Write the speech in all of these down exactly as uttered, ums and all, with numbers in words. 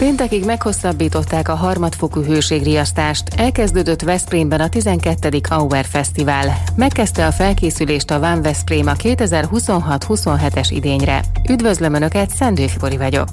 Péntekig meghosszabbították a harmadfokú hőségriasztást, elkezdődött Veszprémben a tizenkettedik Auer Fesztivál. Megkezdte a felkészülést a Van Veszprém a kétezer-huszonhat huszonhetes idényre. Üdvözlöm Önöket, Szendő Fibori vagyok.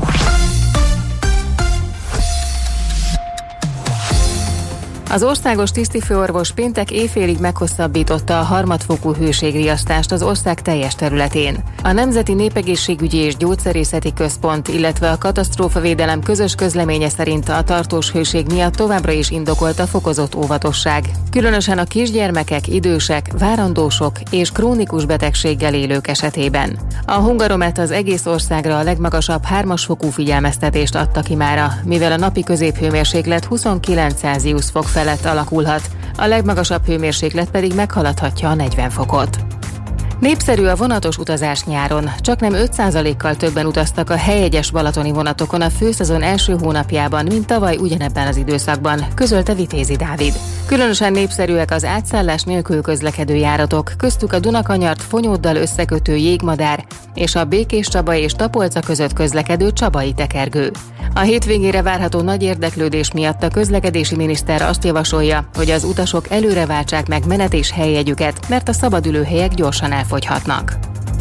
Az országos tisztifőorvos péntek éjfélig meghosszabbította a harmadfokú hőségriasztást az ország teljes területén. A Nemzeti Népegészségügyi és Gyógyszerészeti Központ, illetve a Katasztrófavédelem közös közleménye szerint a tartós hőség miatt továbbra is indokolt a fokozott óvatosság. Különösen a kisgyermekek, idősek, várandósok és krónikus betegséggel élők esetében. A Hungaromet az egész országra a legmagasabb hármas fokú figyelmeztetést adta ki mára, mivel a napi középhőmérséklet huszonkilenc Celsius fok felett alakulhat, a legmagasabb hőmérséklet pedig meghaladhatja a negyven fokot. Népszerű a vonatos utazás nyáron, csaknem öt százalékkal többen utaztak a helyegyes balatoni vonatokon a főszezon első hónapjában, mint tavaly ugyanebben az időszakban, közölte Vitézi Dávid. Különösen népszerűek az átszállás nélkül közlekedő járatok, köztük a Dunakanyart Fonyóddal összekötő jégmadár és a Békéscsaba és Tapolca között közlekedő csabai tekergő. A hétvégére várható nagy érdeklődés miatt a közlekedési miniszter azt javasolja, hogy az utasok előre váltsák meg menet- és helyjegyüket, mert a szabadülőhelyek gyorsan elfogyhatnak.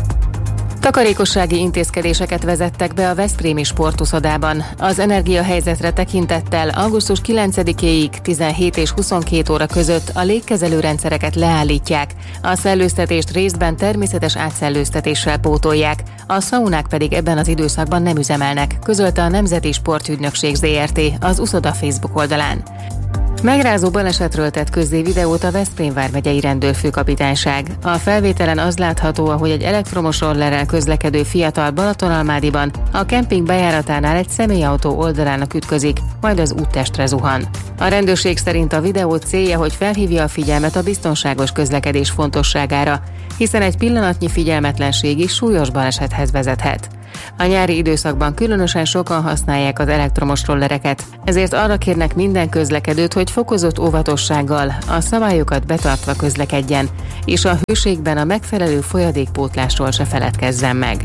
Takarékossági intézkedéseket vezettek be a veszprémi sportuszodában. Az energiahelyzetre tekintettel augusztus kilencedikéig tizenhét és huszonkét óra között a légkezelő rendszereket leállítják, a szellőztetést részben természetes átszellőztetéssel pótolják, a szaunák pedig ebben az időszakban nem üzemelnek, közölte a Nemzeti Sportügynökség zé er té az uszoda Facebook oldalán. Megrázó balesetről tett közzé videót a Veszprém vármegyei rendőrfőkapitányság. A felvételen az látható, ahogy egy elektromos rollerrel közlekedő fiatal Balatonalmádiban a kemping bejáratánál egy személyautó oldalának ütközik, majd az úttestre zuhan. A rendőrség szerint a videó célja, hogy felhívja a figyelmet a biztonságos közlekedés fontosságára, hiszen egy pillanatnyi figyelmetlenség is súlyos balesethez vezethet. A nyári időszakban különösen sokan használják az elektromos rollereket, ezért arra kérnek minden közlekedőt, hogy fokozott óvatossággal, a szabályokat betartva közlekedjen, és a hőségben a megfelelő folyadékpótlásról se feledkezzen meg.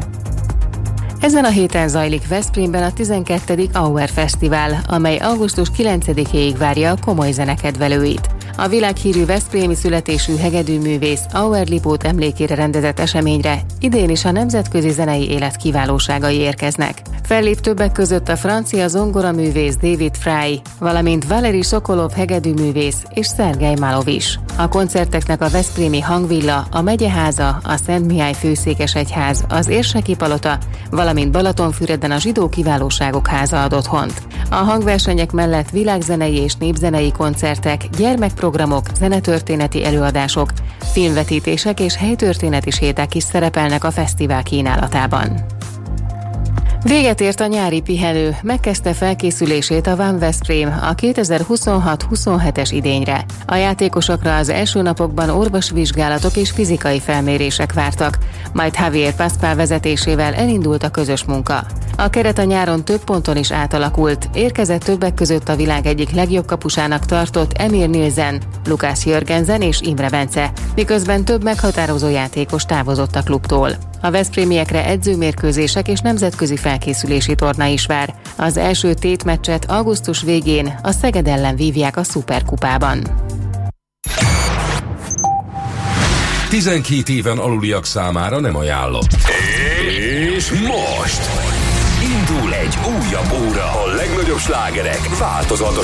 Ezen a héten zajlik Veszprémben a tizenkettedik Auer Fesztivál, amely augusztus kilencedikéig várja a komoly zenekedvelőit. A világhírű veszprémi születésű hegedűművész Auer Lipót emlékére rendezett eseményre idén is a nemzetközi zenei élet kiválóságai érkeznek. Fellép többek között a francia zongoraművész David Fry, valamint Valeri Sokolov hegedűművész és Szergej Malov is. A koncerteknek a veszprémi Hangvilla, a Megyeháza, a Szent Mihály Főszékesegyház, az Érseki Palota, valamint Balatonfüreden a Zsidó Kiválóságok Háza ad otthont. A hangversenyek mellett világzenei és népzenei koncertek, gyermekprogramok, zenetörténeti előadások, filmvetítések és helytörténeti séták is szerepelnek a fesztivál kínálatában. Véget ért a nyári pihenő, megkezdte felkészülését a Van Veszprém a kétezer-huszonhat huszonhetes idényre. A játékosokra az első napokban orvosvizsgálatok és fizikai felmérések vártak, majd Javier Pascual vezetésével elindult a közös munka. A keret a nyáron több ponton is átalakult, érkezett többek között a világ egyik legjobb kapusának tartott Emil Nielsen, Lukács Jörgensen és Imre Bence, miközben több meghatározó játékos távozott a klubtól. A veszprémiekre edzőmérkőzések és nemzetközi felkészülési torna is vár. Az első tétmeccset augusztus végén a Szeged ellen vívják a Szuperkupában. tizenkét éven aluliak számára nem ajánlott. És most indul egy újabb óra. A legnagyobb slágerek változatos